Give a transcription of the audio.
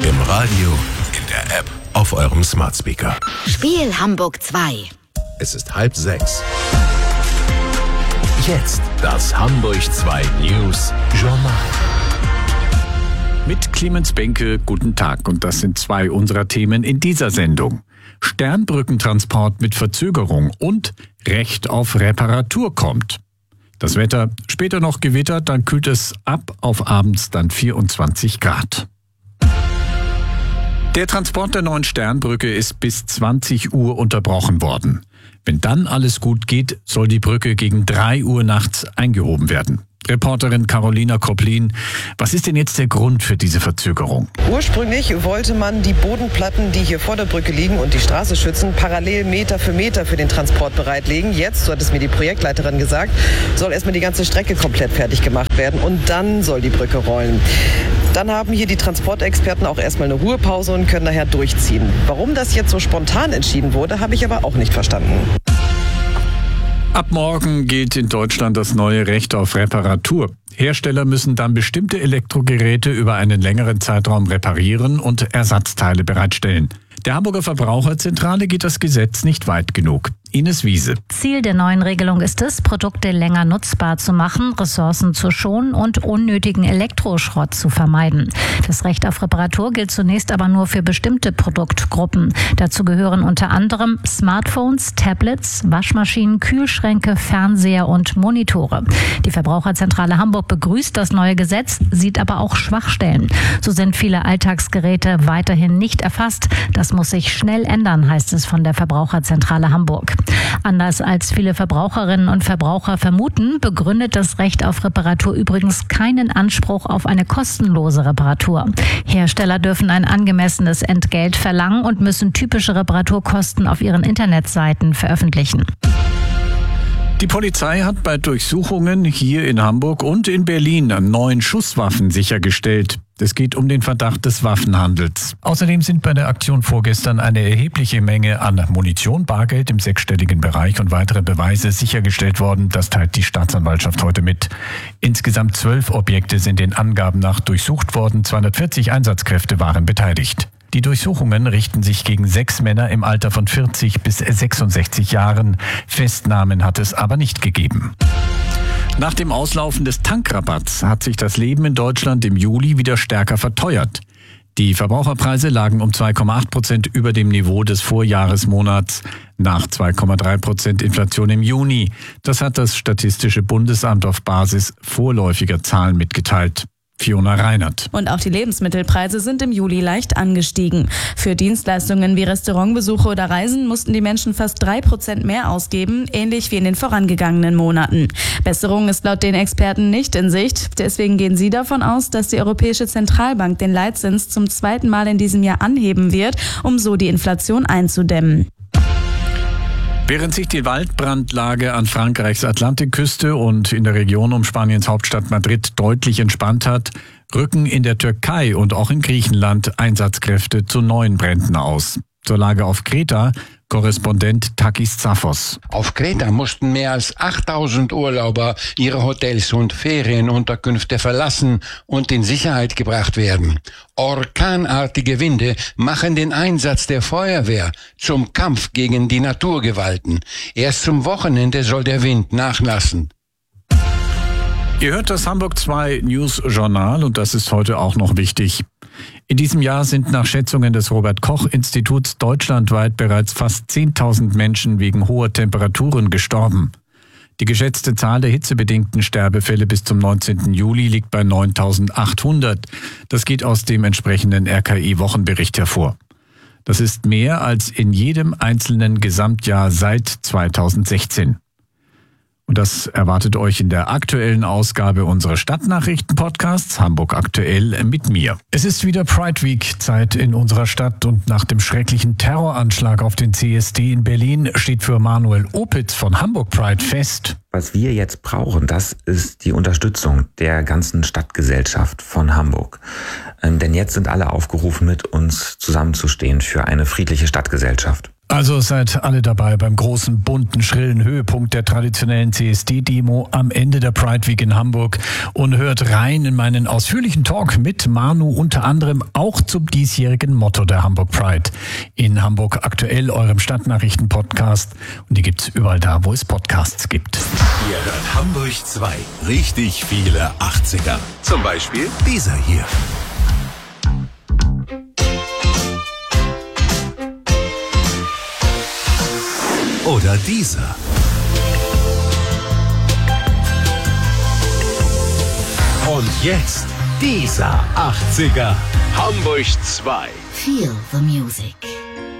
Im Radio, in der App, auf eurem Smart Speaker. Spiel Hamburg 2. Es ist 5:30. Jetzt das Hamburg 2 News Journal. Mit Clemens Benke, guten Tag. Und das sind zwei unserer Themen in dieser Sendung. Sternbrückentransport mit Verzögerung und Recht auf Reparatur kommt. Das Wetter, später noch Gewitter, dann kühlt es ab, auf abends dann 24 Grad. Der Transport der neuen Sternbrücke ist bis 20 Uhr unterbrochen worden. Wenn dann alles gut geht, soll die Brücke gegen 3 Uhr nachts eingehoben werden. Reporterin Carolina Koplin, was ist denn jetzt der Grund für diese Verzögerung? Ursprünglich wollte man die Bodenplatten, die hier vor der Brücke liegen und die Straße schützen, parallel Meter für Meter für den Transport bereitlegen. Jetzt, so hat es mir die Projektleiterin gesagt, soll erstmal die ganze Strecke komplett fertig gemacht werden und dann soll die Brücke rollen. Dann haben hier die Transportexperten auch erstmal eine Ruhepause und können daher durchziehen. Warum das jetzt so spontan entschieden wurde, habe ich aber auch nicht verstanden. Ab morgen gilt in Deutschland das neue Recht auf Reparatur. Hersteller müssen dann bestimmte Elektrogeräte über einen längeren Zeitraum reparieren und Ersatzteile bereitstellen. Der Hamburger Verbraucherzentrale geht das Gesetz nicht weit genug. Ines Wiese. Ziel der neuen Regelung ist es, Produkte länger nutzbar zu machen, Ressourcen zu schonen und unnötigen Elektroschrott zu vermeiden. Das Recht auf Reparatur gilt zunächst aber nur für bestimmte Produktgruppen. Dazu gehören unter anderem Smartphones, Tablets, Waschmaschinen, Kühlschränke, Fernseher und Monitore. Die Verbraucherzentrale Hamburg begrüßt das neue Gesetz, sieht aber auch Schwachstellen. So sind viele Alltagsgeräte weiterhin nicht erfasst. Das muss sich schnell ändern, heißt es von der Verbraucherzentrale Hamburg. Anders als viele Verbraucherinnen und Verbraucher vermuten, begründet das Recht auf Reparatur übrigens keinen Anspruch auf eine kostenlose Reparatur. Hersteller dürfen ein angemessenes Entgelt verlangen und müssen typische Reparaturkosten auf ihren Internetseiten veröffentlichen. Die Polizei hat bei Durchsuchungen hier in Hamburg und in Berlin 9 Schusswaffen sichergestellt. Es geht um den Verdacht des Waffenhandels. Außerdem sind bei der Aktion vorgestern eine erhebliche Menge an Munition, Bargeld im 6-stelligen Bereich und weitere Beweise sichergestellt worden. Das teilt die Staatsanwaltschaft heute mit. Insgesamt 12 Objekte sind den Angaben nach durchsucht worden. 240 Einsatzkräfte waren beteiligt. Die Durchsuchungen richten sich gegen 6 Männer im Alter von 40 bis 66 Jahren. Festnahmen hat es aber nicht gegeben. Nach dem Auslaufen des Tankrabatts hat sich das Leben in Deutschland im Juli wieder stärker verteuert. Die Verbraucherpreise lagen um 2,8% über dem Niveau des Vorjahresmonats nach 2,3% Inflation im Juni. Das hat das Statistische Bundesamt auf Basis vorläufiger Zahlen mitgeteilt. Fiona Reinert. Und auch die Lebensmittelpreise sind im Juli leicht angestiegen. Für Dienstleistungen wie Restaurantbesuche oder Reisen mussten die Menschen fast 3% mehr ausgeben, ähnlich wie in den vorangegangenen Monaten. Besserung ist laut den Experten nicht in Sicht. Deswegen gehen sie davon aus, dass die Europäische Zentralbank den Leitzins zum 2. Mal in diesem Jahr anheben wird, um so die Inflation einzudämmen. Während sich die Waldbrandlage an Frankreichs Atlantikküste und in der Region um Spaniens Hauptstadt Madrid deutlich entspannt hat, rücken in der Türkei und auch in Griechenland Einsatzkräfte zu neuen Bränden aus. Zur Lage auf Kreta, Korrespondent Takis Zaphos. Auf Kreta mussten mehr als 8000 Urlauber ihre Hotels und Ferienunterkünfte verlassen und in Sicherheit gebracht werden. Orkanartige Winde machen den Einsatz der Feuerwehr zum Kampf gegen die Naturgewalten. Erst zum Wochenende soll der Wind nachlassen. Ihr hört das Hamburg 2 News Journal und das ist heute auch noch wichtig. In diesem Jahr sind nach Schätzungen des Robert-Koch-Instituts deutschlandweit bereits fast 10.000 Menschen wegen hoher Temperaturen gestorben. Die geschätzte Zahl der hitzebedingten Sterbefälle bis zum 19. Juli liegt bei 9.800. Das geht aus dem entsprechenden RKI-Wochenbericht hervor. Das ist mehr als in jedem einzelnen Gesamtjahr seit 2016. Und das erwartet euch in der aktuellen Ausgabe unseres Stadtnachrichten-Podcasts Hamburg aktuell mit mir. Es ist wieder Pride Week Zeit in unserer Stadt und nach dem schrecklichen Terroranschlag auf den CSD in Berlin steht für Manuel Opitz von Hamburg Pride fest: Was wir jetzt brauchen, das ist die Unterstützung der ganzen Stadtgesellschaft von Hamburg. Denn jetzt sind alle aufgerufen, mit uns zusammenzustehen für eine friedliche Stadtgesellschaft. Also seid alle dabei beim großen, bunten, schrillen Höhepunkt der traditionellen CSD-Demo am Ende der Pride Week in Hamburg und hört rein in meinen ausführlichen Talk mit Manu, unter anderem auch zum diesjährigen Motto der Hamburg Pride. In Hamburg aktuell, eurem Stadtnachrichten-Podcast, und die gibt's überall da, wo es Podcasts gibt. Ihr hört Hamburg 2. Richtig viele 80er. Zum Beispiel dieser hier. Oder dieser. Und jetzt dieser 80er. Hamburg 2. Feel the music.